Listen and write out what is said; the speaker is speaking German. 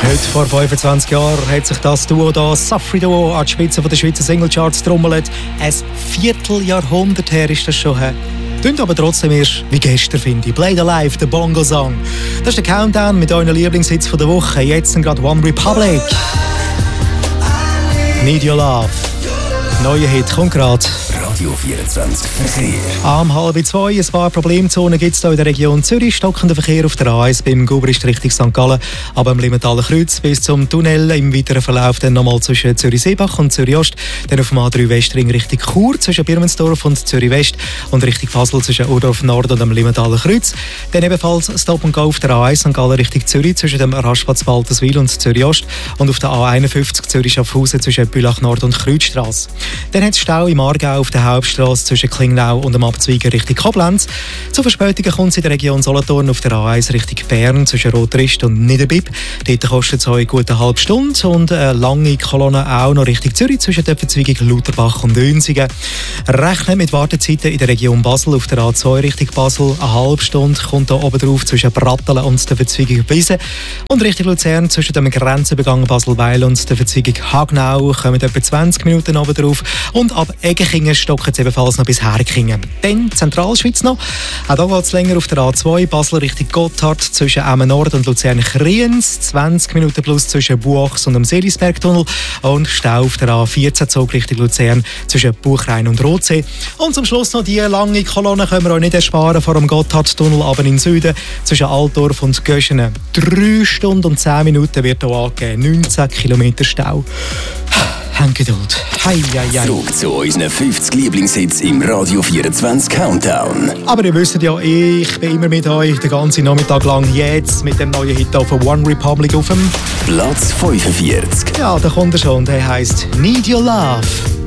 Heute vor 25 Jahren hat sich das Duo da, Safri Duo, an die Spitze der Schweizer Singlecharts trommelt. Ein Vierteljahrhundert her ist das schon. Tönt aber trotzdem erst wie gestern, finde ich. Played Alive, der Bongo-Song. Das ist der Countdown mit euren Lieblingshits der Woche. Jetzt sind gerade One Republic. Need Your Love. Neuer Hit kommt gerade. Radio 24 Verkehr. Am 1:30 ein paar Problemzonen gibt es hier in der Region Zürich. Stockender Verkehr auf der A1 beim Gubrist Richtung St. Gallen, aber im Limentaler Kreuz bis zum Tunnel. Im weiteren Verlauf dann nochmal zwischen Zürich-Seebach und Zürich-Ost. Dann auf dem A3 Westring Richtung Chur zwischen Birmensdorf und Zürich-West und Richtung Basel zwischen Urdorf Nord und dem Limentaler Kreuz. Dann ebenfalls Stop and Go auf der A1 St. Gallen Richtung Zürich zwischen dem Rastplatz Balterswil und Zürich-Ost und auf der A51 Zürich-Schaffhausen zwischen Bülach Nord und Kreuzstrasse. Dann hat es Stau im Aargau auf der Hauptstrasse zwischen Klingnau und dem Abzweiger Richtung Koblenz. Zu Verspätungen kommt es in der Region Solothurn auf der A1 Richtung Bern zwischen Rotrist und Niederbipp. Dort kostet es euch gut eine halbe Stunde und eine lange Kolonne auch noch Richtung Zürich zwischen der Verzweigung Lauterbach und Dönsigen. Rechnet mit Wartezeiten in der Region Basel auf der A2 Richtung Basel. Eine halbe Stunde kommt hier oben drauf zwischen Brattelen und der Verzweigung Wiese. Und Richtung Luzern zwischen dem Grenzübergang Basel-Weil und der Verzweigung Hagnau kommen etwa 20 Minuten oben drauf. Und ab Eggekingen stocken es ebenfalls noch bis Herkingen. Dann Zentralschweiz noch. Auch hier geht es länger auf der A2 Basel Richtung Gotthard zwischen Emmen Nord und Luzern-Kriens. 20 Minuten plus zwischen Buachs und dem Seelisbergtunnel. Und Stau auf der A14 Zug Richtung Luzern zwischen Buchrein und Rotsee. Und zum Schluss noch die lange Kolonne können wir euch nicht ersparen vor dem Gotthardtunnel, aber in Süden zwischen Altdorf und Göschenen. 3 Stunden und 10 Minuten wird hier angegeben. 19 Kilometer Stau. Habt Geduld. Hei. Zurück zu unseren 50 Lieblingshits im Radio 24 Countdown. Aber ihr wisst ja, ich bin immer mit euch den ganzen Nachmittag lang. Jetzt mit dem neuen Hit von One Republic auf dem Platz 45. Ja, da kommt er schon. Der heisst Need Your Love.